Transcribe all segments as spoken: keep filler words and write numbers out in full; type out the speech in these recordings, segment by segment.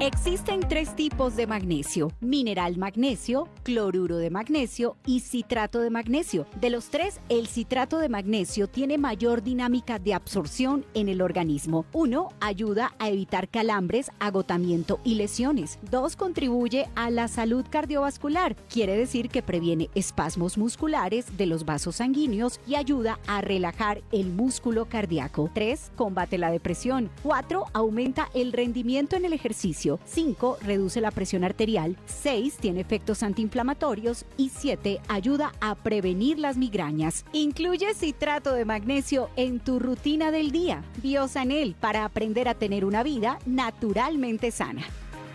Existen tres tipos de magnesio: mineral magnesio, cloruro de magnesio y citrato de magnesio. De los tres, el citrato de magnesio tiene mayor dinámica de absorción en el organismo. Uno, ayuda a evitar calambres, agotamiento y lesiones. Dos, contribuye a la salud cardiovascular. Quiere decir que previene espasmos musculares de los vasos sanguíneos y ayuda a relajar el músculo cardíaco. Tres, combate la depresión. Cuatro, aumenta el rendimiento en el ejercicio. Cinco, reduce la presión arterial. Seis, tiene efectos antiinflamatorios. Y siete, ayuda a prevenir las migrañas. Incluye citrato de magnesio en tu rutina del día. Biosanel, para aprender a tener una vida naturalmente sana.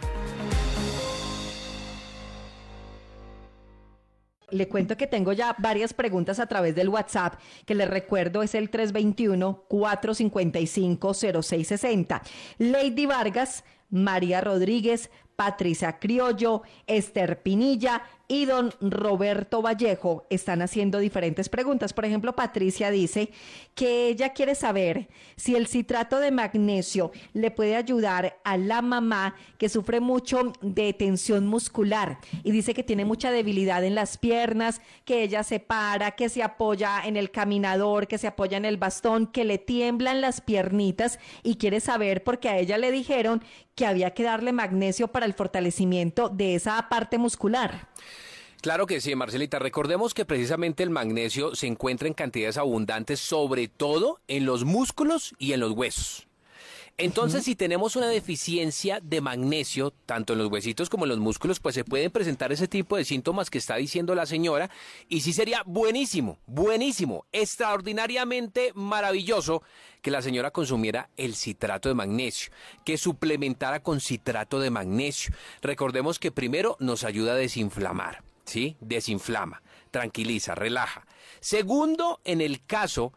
Le cuento que tengo ya varias preguntas a través del WhatsApp, que les recuerdo es el tres dos uno, cuatro cinco cinco, cero seis seis cero. Lady Vargas, María Rodríguez, Patricia Criollo, Esther Pinilla y don Roberto Vallejo están haciendo diferentes preguntas. Por ejemplo, Patricia dice que ella quiere saber si el citrato de magnesio le puede ayudar a la mamá que sufre mucho de tensión muscular y dice que tiene mucha debilidad en las piernas, que ella se para, que se apoya en el caminador, que se apoya en el bastón, que le tiemblan las piernitas y quiere saber porque a ella le dijeron que había que darle magnesio para el fortalecimiento de esa parte muscular. Claro que sí, Marcelita. Recordemos que precisamente el magnesio se encuentra en cantidades abundantes, sobre todo en los músculos y en los huesos. Entonces, uh-huh. si tenemos una deficiencia de magnesio, tanto en los huesitos como en los músculos, pues se pueden presentar ese tipo de síntomas que está diciendo la señora, y sí sería buenísimo, buenísimo, extraordinariamente maravilloso que la señora consumiera el citrato de magnesio, que suplementara con citrato de magnesio. Recordemos que primero nos ayuda a desinflamar, ¿sí? Desinflama, tranquiliza, relaja. Segundo, en el caso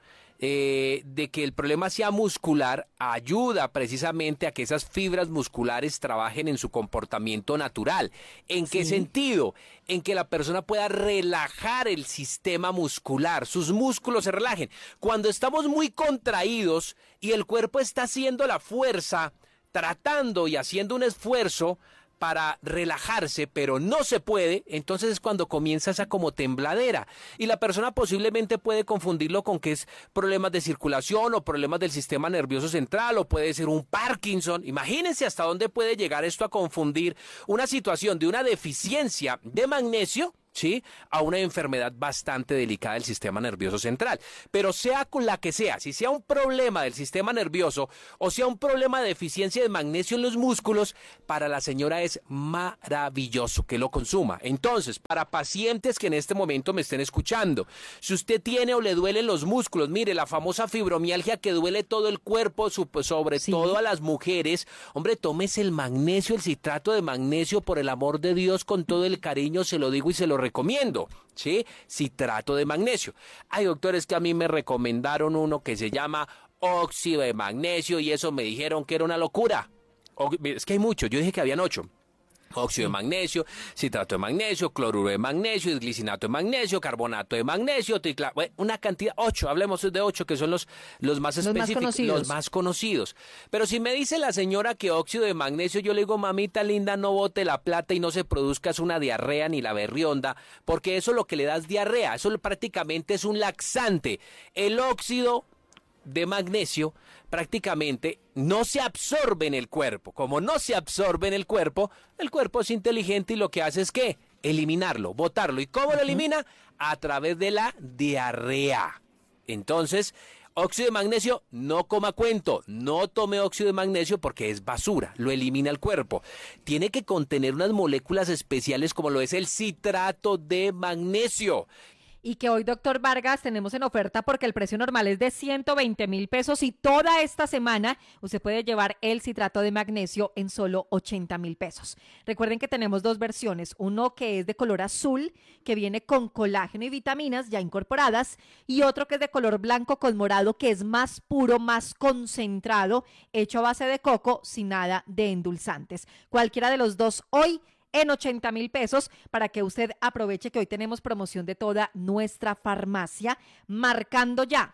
Eh, de que el problema sea muscular, ayuda precisamente a que esas fibras musculares trabajen en su comportamiento natural. ¿En qué sí. sentido? En que la persona pueda relajar el sistema muscular, sus músculos se relajen. Cuando estamos muy contraídos y el cuerpo está haciendo la fuerza, tratando y haciendo un esfuerzo para relajarse, pero no se puede, entonces es cuando comienza esa como tembladera y la persona posiblemente puede confundirlo con que es problemas de circulación o problemas del sistema nervioso central o puede ser un Parkinson. Imagínense hasta dónde puede llegar esto a confundir una situación de una deficiencia de magnesio, ¿sí?, a una enfermedad bastante delicada del sistema nervioso central. Pero sea con la que sea, si sea un problema del sistema nervioso o sea un problema de deficiencia de magnesio en los músculos, para la señora es maravilloso que lo consuma. Entonces, para pacientes que en este momento me estén escuchando, si usted tiene o le duelen los músculos, mire, la famosa fibromialgia que duele todo el cuerpo, sobre sí. todo a las mujeres, hombre, tómese el magnesio, el citrato de magnesio, por el amor de Dios, con todo el cariño, se lo digo y se lo recomiendo, ¿sí? Citrato de magnesio. Hay doctores que a mí me recomendaron uno que se llama óxido de magnesio y eso me dijeron que era una locura. O, es que hay muchos, yo dije que habían ocho. Óxido de magnesio, citrato de magnesio, cloruro de magnesio, glicinato de magnesio, carbonato de magnesio, tricla, bueno, una cantidad, ocho, hablemos de ocho, que son los, los más específicos, los más conocidos. Los más conocidos. Pero si me dice la señora que óxido de magnesio, yo le digo, mamita linda, no bote la plata y no se produzca una diarrea ni la berrionda, porque eso lo que le da es diarrea, eso prácticamente es un laxante. El óxido de magnesio prácticamente no se absorbe en el cuerpo. Como no se absorbe en el cuerpo, el cuerpo es inteligente y lo que hace es que eliminarlo, botarlo. ¿Y cómo lo elimina? A través de la diarrea. Entonces, óxido de magnesio, no coma cuento, no tome óxido de magnesio porque es basura, lo elimina el cuerpo. Tiene que contener unas moléculas especiales como lo es el citrato de magnesio. Y que hoy, doctor Vargas, tenemos en oferta porque el precio normal es de ciento veinte mil pesos y toda esta semana usted puede llevar el citrato de magnesio en solo ochenta mil pesos. Recuerden que tenemos dos versiones, uno que es de color azul, que viene con colágeno y vitaminas ya incorporadas, y otro que es de color blanco con morado, que es más puro, más concentrado, hecho a base de coco, sin nada de endulzantes. Cualquiera de los dos hoy en ochenta mil pesos, para que usted aproveche que hoy tenemos promoción de toda nuestra farmacia, marcando ya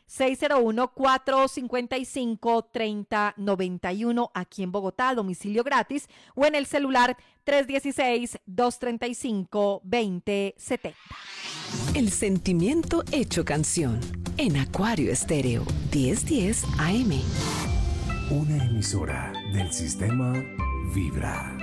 seis cero uno, cuatro cinco cinco, tres cero nueve uno aquí en Bogotá, domicilio gratis, o en el celular tres uno seis, dos tres cinco, dos cero siete cero. El sentimiento hecho canción en Acuario Estéreo diez diez A M. Una emisora del sistema Vibra.